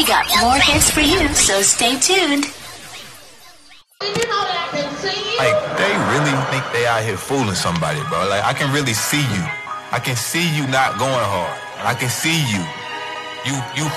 got more hits for you, so stay tuned. Like, they really think they out here fooling somebody, bro. Like, I can really see you. I can see you not going hard. I can see you. You